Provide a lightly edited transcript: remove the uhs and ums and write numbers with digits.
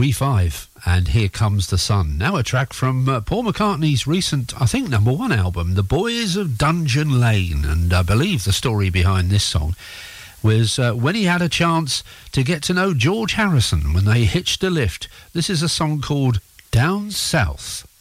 We Five, and Here Comes the Sun. Now a track from Paul McCartney's recent, I think, #1 album, The Boys of Dungeon Lane. And I believe the story behind this song was when he had a chance to get to know George Harrison when they hitched a lift. This is a song called Down South.